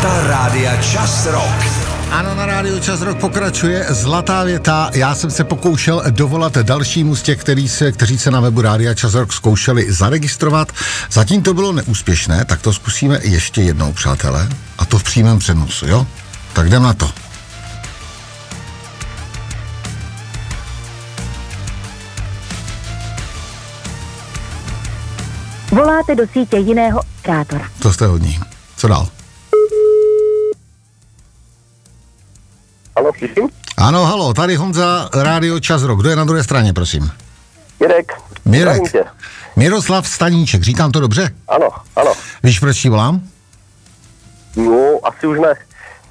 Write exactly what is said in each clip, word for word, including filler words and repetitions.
Věta Rádia Čas Rock. Ano, na rádiu Čas Rock pokračuje zlatá věta. Já jsem se pokoušel dovolat dalšímu z těch, který se, kteří se na webu Rádia Čas Rock zkoušeli zaregistrovat. Zatím to bylo neúspěšné, tak to zkusíme ještě jednou, přátelé. A to v přímém přenosu, jo? Tak jdem na to. Voláte do sítě jiného operátora. To jste hodní. Co dál? Ano, slyším? Ano, halo, tady Honza, Rádio Čas Rock. Kdo je na druhé straně, prosím? Mirek. Mirek. Miroslav Staníček, říkám to dobře? Ano, ano. Víš, proč ti volám? No, asi už ne.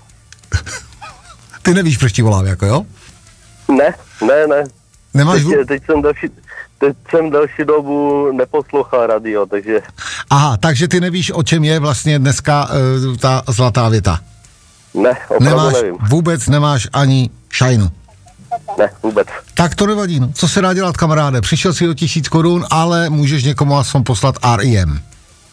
Ty nevíš, proč ti volám, jako jo? Ne, ne, ne. Nemáš... Teď, teď, jsem další, teď jsem další dobu neposlouchal radio, takže... Aha, takže ty nevíš, o čem je vlastně dneska uh, ta zlatá věta? Ne, opravdu nemáš, nevím. Vůbec nemáš ani šajnu. Ne, vůbec. Tak to nevadí, no. Co se dá dělat, kamaráde? Přišel si o tisíc korun, ale můžeš někomu aspoň poslat R I M.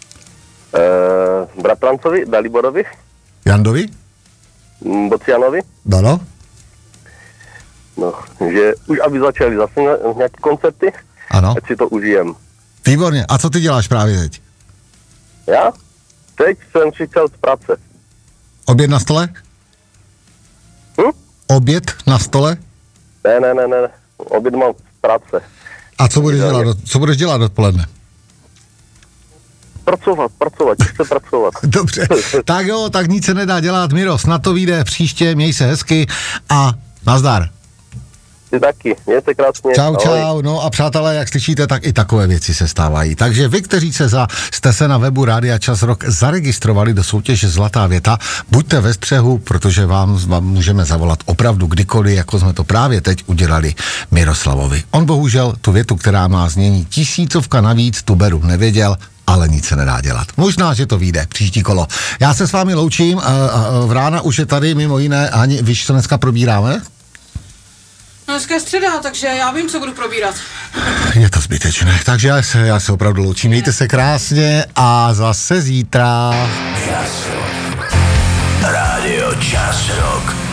Uh, bratrancovi, Daliborovi, Jandovi? Bocianovi, Dano? no, že už aby začali zase nějaké koncerty, Ano. ať si to užijem. Výborně. A co ty děláš právě teď? Já? Teď jsem přišel z práce. Oběd na stole? Hm? Oběd na stole? Ne, ne, ne, ne, oběd mám z práce. A co budeš dělat, co budeš dělat odpoledne? Pracovat, pracovat, chce pracovat. Dobře, tak jo, tak nic se nedá dělat, Miro, snad to vyjde příště, měj se hezky a nazdar. Ty taky, mějte krásně. Čau, ahoj. čau, no a přátelé, jak slyšíte, tak i takové věci se stávají. Takže vy, kteří se za, jste se na webu Rádia Čas Rock zaregistrovali do soutěže Zlatá věta, buďte ve střehu, protože vám, vám můžeme zavolat opravdu kdykoliv, jako jsme to právě teď udělali Miroslavovi. On bohužel tu větu, která má znění tisícovka navíc, tu beru, nevěděl, ale nic se nedá dělat. Možná, že to vyjde příští kolo. Já se s vámi loučím, v rána už je tady mimo jiné, Hani, víš, co dneska probíráme? No dneska je středa, takže já vím, co budu probírat. Je to zbytečné, takže já se, já se opravdu loučím. Mějte se krásně a zase zítra. Čas Rock. Rádio Čas Rock.